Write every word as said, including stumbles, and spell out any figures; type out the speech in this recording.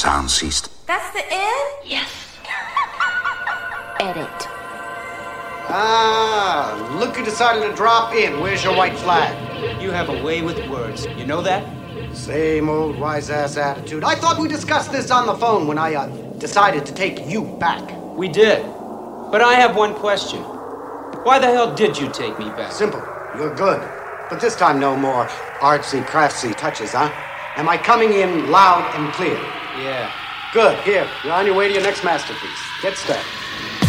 sound ceased. That's the end? Yes. Edit. Ah, look who decided to drop in. Where's your white flag? You have a way with words. You know that? Same old wise-ass attitude. I thought we discussed this on the phone when I uh, decided to take you back. We did. But I have one question. Why the hell did you take me back? Simple. You're good. But this time no more artsy, craftsy touches, huh? Am I coming in loud and clear? Yeah. Good. Here, you're on your way to your next masterpiece. Get started.